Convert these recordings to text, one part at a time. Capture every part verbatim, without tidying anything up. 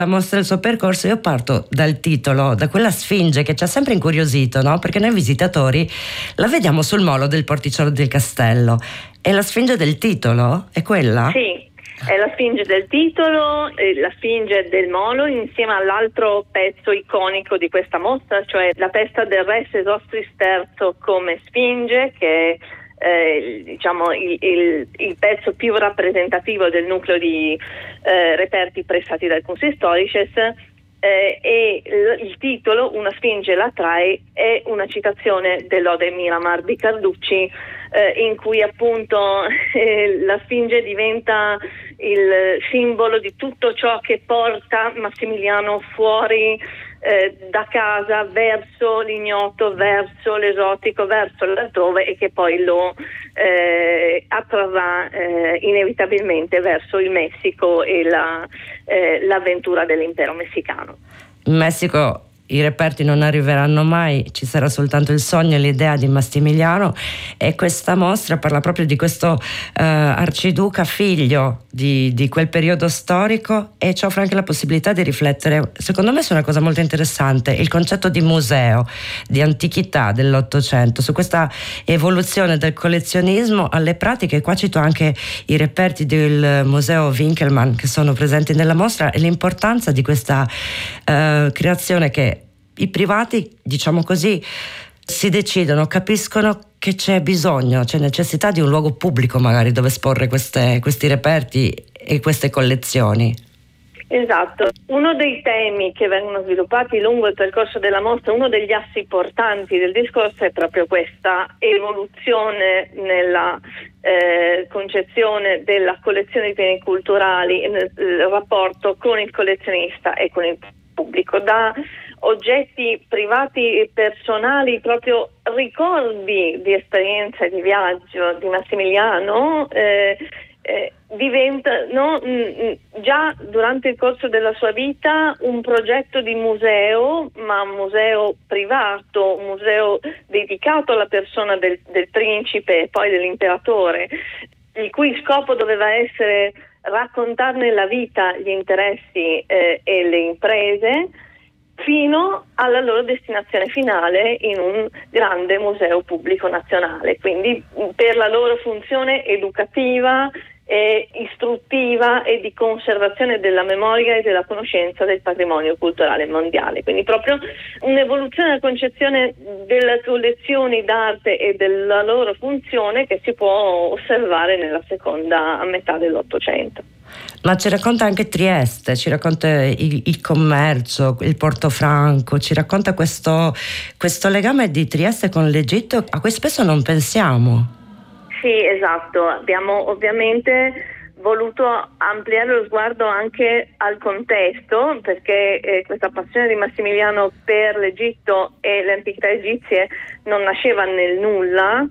La mostra il suo percorso, io parto dal titolo, da quella sfinge che ci ha sempre incuriosito, no? Perché noi visitatori la vediamo sul molo del porticciolo del castello. E la sfinge del titolo è quella? Sì, è la sfinge del titolo, la sfinge del molo, insieme all'altro pezzo iconico di questa mostra, cioè la testa del re Sesostris terzo come sfinge, che è Eh, diciamo il, il, il pezzo più rappresentativo del nucleo di eh, reperti prestati dal Kunsthistorices, eh, e il, il titolo Una sfinge la trae è una citazione dell'Ode Miramar di Carducci, eh, in cui appunto eh, la sfinge diventa il simbolo di tutto ciò che porta Massimiliano fuori Eh, da casa verso l'ignoto, verso l'esotico, verso l'altrove, e che poi lo eh, attrarrà eh, inevitabilmente verso il Messico e la, eh, l'avventura dell'impero messicano. In Messico i reperti non arriveranno mai, ci sarà soltanto il sogno e l'idea di Massimiliano, e questa mostra parla proprio di questo eh, arciduca figlio di, di quel periodo storico, e ci offre anche la possibilità di riflettere, secondo me, su una cosa molto interessante, il concetto di museo, di antichità dell'Ottocento, su questa evoluzione del collezionismo alle pratiche. Qua cito anche i reperti del museo Winkelmann che sono presenti nella mostra, e l'importanza di questa eh, creazione che i privati, diciamo così, si decidono, capiscono che c'è bisogno, c'è necessità di un luogo pubblico magari dove esporre queste, questi reperti e queste collezioni. Esatto, uno dei temi che vengono sviluppati lungo il percorso della mostra, uno degli assi portanti del discorso, è proprio questa evoluzione nella eh, concezione della collezione di beni culturali, nel, nel rapporto con il collezionista e con il pubblico, da oggetti privati e personali, proprio ricordi di esperienza e di viaggio di Massimiliano, eh, eh, diventano mh, già durante il corso della sua vita un progetto di museo, ma un museo privato, un museo dedicato alla persona del, del principe e poi dell'imperatore, il cui scopo doveva essere raccontarne la vita, gli interessi eh, e le imprese, fino alla loro destinazione finale in un grande museo pubblico nazionale, quindi per la loro funzione educativa e istruttiva e di conservazione della memoria e della conoscenza del patrimonio culturale mondiale. Quindi proprio un'evoluzione della concezione delle collezioni d'arte e della loro funzione che si può osservare nella seconda metà dell'Ottocento. Ma ci racconta anche Trieste, ci racconta il, il commercio, il Portofranco, ci racconta questo, questo legame di Trieste con l'Egitto a cui spesso non pensiamo. Sì, esatto. Abbiamo ovviamente voluto ampliare lo sguardo anche al contesto, perché eh, questa passione di Massimiliano per l'Egitto e le antichità egizie non nasceva nel nulla.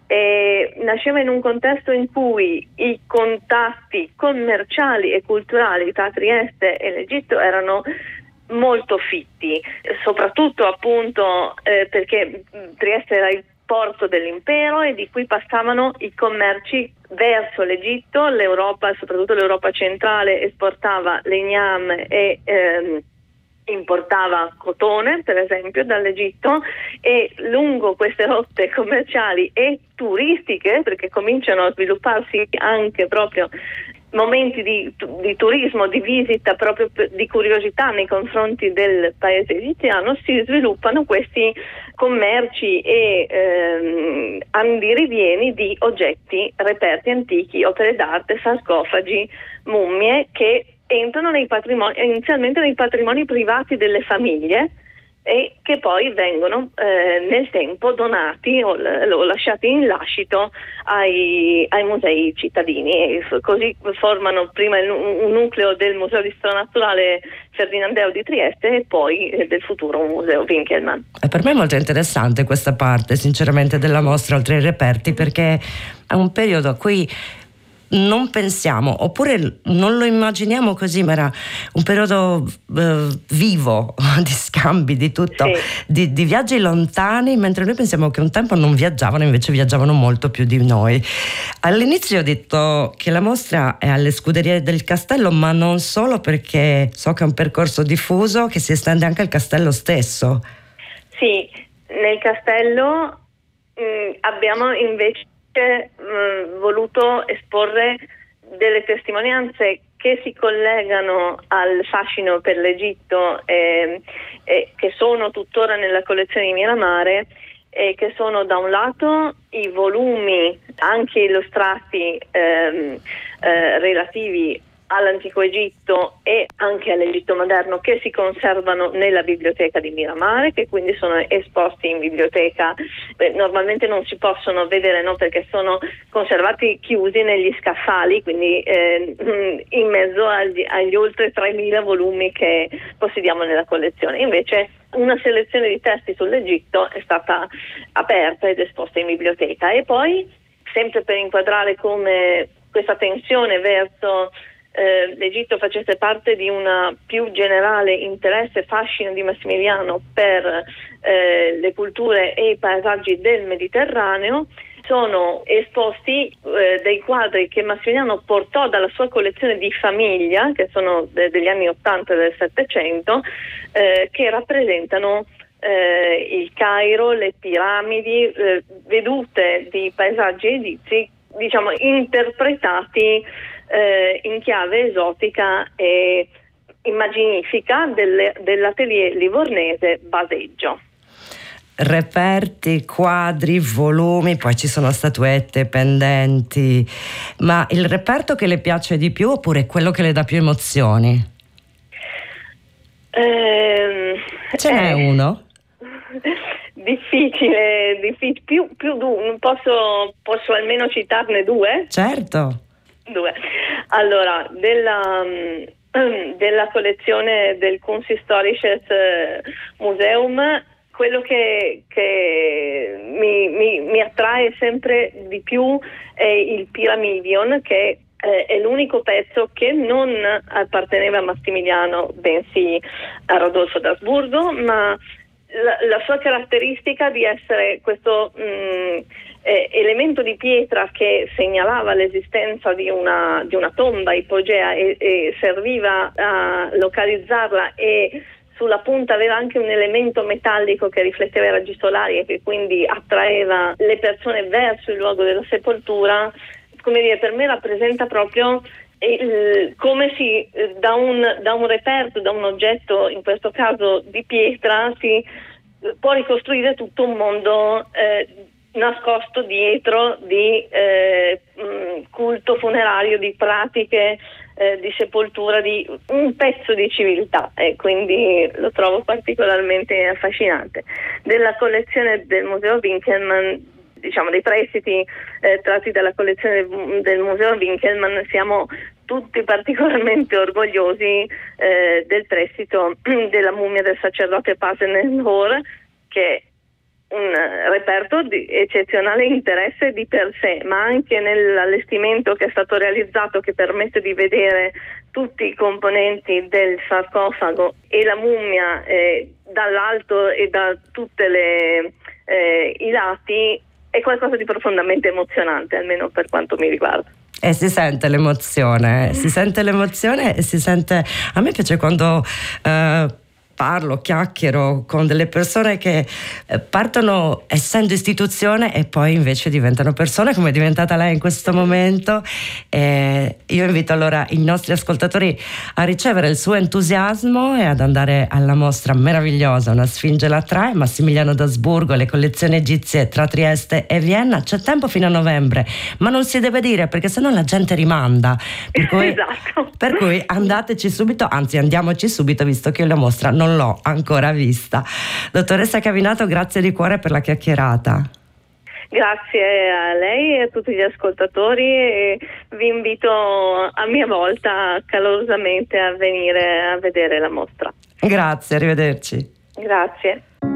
E nasceva in un contesto in cui i contatti commerciali e culturali tra Trieste e l'Egitto erano molto fitti, soprattutto appunto eh, perché Trieste era il porto dell'impero e di cui passavano i commerci verso l'Egitto. L'Europa, soprattutto l'Europa centrale, esportava legname e ehm, importava cotone, per esempio, dall'Egitto, e lungo queste rotte commerciali e turistiche, perché cominciano a svilupparsi anche proprio momenti di, di turismo, di visita, proprio di curiosità nei confronti del paese egiziano, si sviluppano questi commerci e ehm, andirivieni di oggetti, reperti antichi, opere d'arte, sarcofagi, mummie, che entrano nei patrimoni, inizialmente nei patrimoni privati delle famiglie, e che poi vengono eh, nel tempo donati o, o lasciati in lascito ai, ai musei cittadini, e f- così formano prima il, un nucleo del Museo di Storia Naturale Ferdinandeo di Trieste e poi eh, del futuro Museo Winkelmann. E per me è molto interessante questa parte, sinceramente, della mostra, oltre ai reperti, perché è un periodo a cui non pensiamo, oppure non lo immaginiamo così, ma era un periodo eh, vivo di scambi, di tutto, Sì. di, di viaggi lontani, mentre noi pensiamo che un tempo non viaggiavano, invece viaggiavano molto più di noi. All'inizio ho detto che la mostra è alle Scuderie del Castello, ma non solo, perché so che è un percorso diffuso che si estende anche al castello stesso. Sì, nel castello mh, abbiamo invece mh, voluto esporre delle testimonianze che si collegano al fascino per l'Egitto, eh, eh, che sono tuttora nella collezione di Miramare, e che sono da un lato i volumi anche illustrati ehm, eh, relativi all'antico Egitto e anche all'Egitto moderno, che si conservano nella biblioteca di Miramare, che quindi sono esposti in biblioteca. Beh, normalmente non si possono vedere, no, perché sono conservati chiusi negli scaffali, quindi eh, in mezzo agli, agli oltre tremila volumi che possediamo nella collezione. Invece una selezione di testi sull'Egitto è stata aperta ed esposta in biblioteca. E poi, sempre per inquadrare come questa tensione verso eh, l'Egitto facesse parte di una più generale interesse e fascino di Massimiliano per eh, le culture e i paesaggi del Mediterraneo, sono esposti eh, dei quadri che Massimiliano portò dalla sua collezione di famiglia, che sono de- degli anni ottanta del Settecento, eh, che rappresentano eh, il Cairo, le piramidi, eh, vedute di paesaggi egizi, diciamo interpretati eh, in chiave esotica e immaginifica del, dell'atelier livornese Baseggio. Reperti, quadri, volumi, poi ci sono statuette, pendenti, ma il reperto che le piace di più oppure quello che le dà più emozioni? Eh, Ce n'è eh, uno? Difficile, difficile. Più, più du- posso, posso almeno citarne due? Certo. Due. Allora, della, della collezione del Kunsthistorisches Museum, quello che, che mi, mi, mi attrae sempre di più è il Pyramidion, che eh, è l'unico pezzo che non apparteneva a Massimiliano, bensì a Rodolfo d'Asburgo, ma la, la sua caratteristica di essere questo mh, eh, elemento di pietra che segnalava l'esistenza di una, di una tomba ipogea e, e serviva a localizzarla, e sulla punta aveva anche un elemento metallico che rifletteva i raggi solari e che quindi attraeva le persone verso il luogo della sepoltura. Come dire, per me rappresenta proprio il, come si da un, da un reperto, da un oggetto, in questo caso di pietra, si può ricostruire tutto un mondo eh, nascosto dietro di eh, culto funerario, di pratiche eh, di sepoltura, di un pezzo di civiltà, e quindi lo trovo particolarmente affascinante. Della collezione del Museo Winkelmann, diciamo dei prestiti eh, tratti dalla collezione del, del Museo Winkelmann, siamo tutti particolarmente orgogliosi eh, del prestito della mummia del sacerdote Pasen-Hor, che è un reperto di eccezionale interesse di per sé, ma anche nell'allestimento che è stato realizzato, che permette di vedere tutti i componenti del sarcofago e la mummia eh, dall'alto e da tutte le eh, i lati. È qualcosa di profondamente emozionante, almeno per quanto mi riguarda. E si sente l'emozione, si sente l'emozione e si sente. A me piace quando eh, parlo, chiacchiero con delle persone che partono essendo istituzione e poi invece diventano persone, come è diventata lei in questo momento. E io invito allora i nostri ascoltatori a ricevere il suo entusiasmo e ad andare alla mostra meravigliosa Una Sfinge la trae, Massimiliano d'Asburgo, le collezioni egizie tra Trieste e Vienna. C'è tempo fino a novembre, ma non si deve dire, perché sennò la gente rimanda, per cui, esatto. per cui andateci subito, anzi andiamoci subito, visto che io la mostra non non l'ho ancora vista. Dottoressa Cavinato, grazie di cuore per la chiacchierata. Grazie a lei e a tutti gli ascoltatori, e vi invito a mia volta calorosamente a venire a vedere la mostra. Grazie, arrivederci. Grazie.